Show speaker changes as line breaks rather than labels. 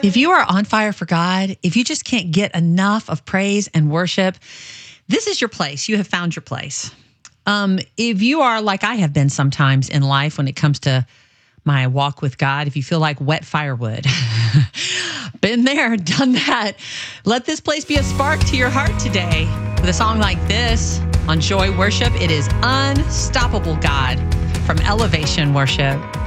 If you are on fire for God, if you just can't get enough of praise and worship, this is your place. You have found your place. If you are like I have been sometimes in life when it comes to my walk with God, if you feel like wet firewood, been there, done that, let this place be a spark to your heart today. With a song like this on Joy Worship, it is Unstoppable God from Elevation Worship.